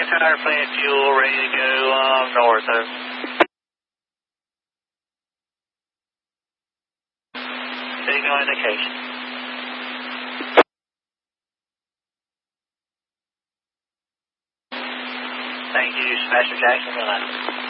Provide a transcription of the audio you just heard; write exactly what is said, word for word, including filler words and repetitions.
tire, plant fuel, ready to go um, north. Over. Signal indication. Thank you, Dispatcher Jackson.